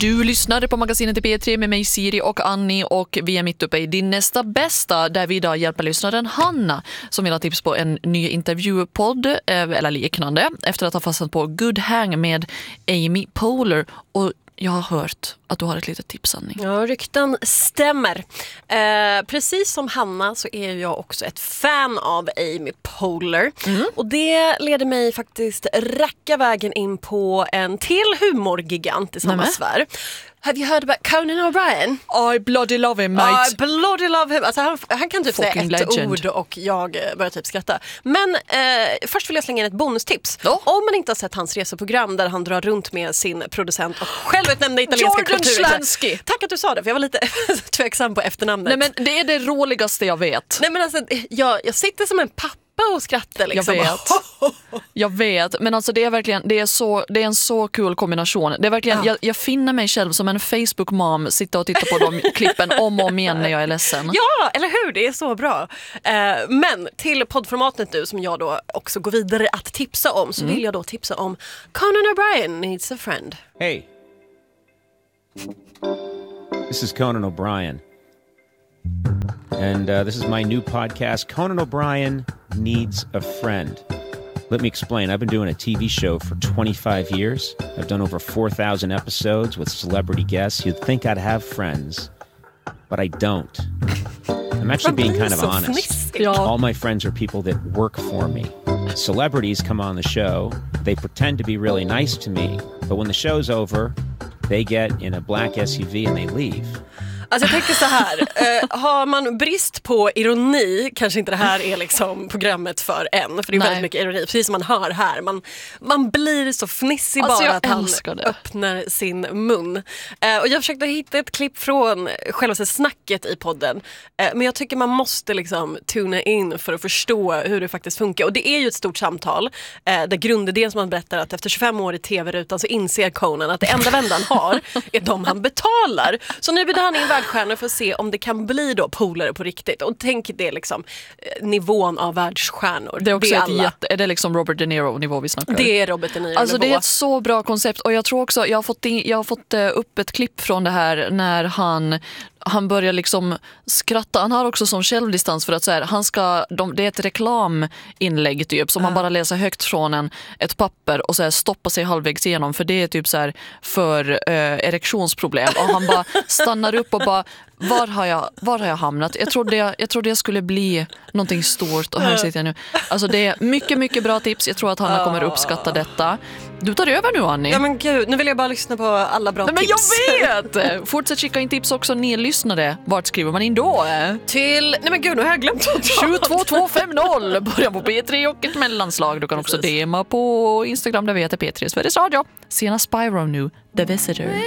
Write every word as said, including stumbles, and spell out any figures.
Du lyssnade på magasinet i P tre med mig Siri och Annie, och vi är mitt uppe i din nästa bästa, där vi idag hjälper lyssnaren Hanna som vill ha tips på en ny intervjupodd eller liknande efter att ha fastnat på Good Hang med Amy Poehler. Och jag har hört att du har ett litet tips, Annie. Ja, rykten stämmer. Eh, precis som Hanna så är jag också ett fan av Amy Poehler. Mm. Och det leder mig faktiskt racka vägen in på en till humorgigant i samma Nämen. sfär. Have you heard about Conan O'Brien? I bloody love him, mate. I bloody love him. Alltså han, han kan typ Fucking säga ett legend. ord och jag börjar typ skratta. Men eh, först vill jag slänga in ett bonustips. Oh. Om man inte har sett hans reseprogram där han drar runt med sin producent och självutnämnda italienska Jordan kultur. Schlansky. Tack att du sa det, för jag var lite tveksam på efternamnet. Nej, men det är det roligaste jag vet. Nej, men alltså, jag, jag sitter som en pappa och skrattar liksom. Jag vet. Jag vet, men alltså det är verkligen det är så det är en så kul kombination. Det är verkligen Ja. jag, jag finner mig själv som en Facebook mom, sitta och titta på de klippen om och om igen när jag är ledsen. Ja, eller hur? Det är så bra. Eh, men till poddformatet nu som jag då också går vidare att tipsa om, så mm. vill jag då tipsa om Conan O'Brien Needs a Friend. Hey. This is Conan O'Brien. And uh, this is my new podcast, Conan O'Brien Needs a Friend. Let me explain. I've been doing a T V show for twenty-five years. I've done over four thousand episodes with celebrity guests. You'd think I'd have friends, but I don't. I'm actually being kind of honest. Ja. All my friends are people that work for me. Celebrities come on the show. They pretend to be really nice to me, but when the show's over, they get in a black S U V and they leave. Alltså jag tänker så här, eh, har man brist på ironi, kanske inte det här är liksom programmet för en, för det är Nej. väldigt mycket ironi, precis som man hör här. Man, man blir så fnissig Alltså, bara jag att han älskar det. öppnar sin mun. Eh, och jag försökte hitta ett klipp från själva snacket i podden, eh, men jag tycker man måste liksom tuna in för att förstå hur det faktiskt funkar. Och det är ju ett stort samtal, eh, där grundidén som man berättar att efter tjugofem år i tv-rutan så inser Conan att det enda vändan har är de han betalar. Så nu blir han in världsstjärnor för att se om det kan bli då polare på riktigt. Och tänk det liksom eh, nivån av världsstjärnor. Det är också det är, ett alla. jätte, är det liksom Robert De Niro nivå vi snackar? Det är Robert De Niro Alltså nivå. det är ett så bra koncept, och jag tror också jag har fått in, jag har fått uh, upp ett klipp från det här när han han börjar liksom skratta. Han har också som självdistans för att så här, han ska de, det är ett reklaminlägg typ som uh. han bara läser högt från en ett papper och så här, stoppa sig halvvägs igenom, för det är typ så här för uh, erektionsproblem, och han bara stannar upp och bara var har jag var har jag hamnat? Jag trodde jag, jag trodde jag skulle bli någonting stort, och här sitter jag nu. Alltså det är mycket mycket bra tips. Jag tror att Hanna kommer uppskatta detta. Du tar över nu, Annie. Ja men gud, nu vill jag bara lyssna på alla bra Nej, men tips. jag vet! Fortsätt skicka in tips också, ni lyssnare. Vart skriver man in då? Till, nej men gud, nu har jag glömt sju två två fem noll. Börja på P tre och ett mellanslag. Du kan också D M på Instagram där vi heter P tre Sveriges Radio. Sena Spyro nu, The Visitor.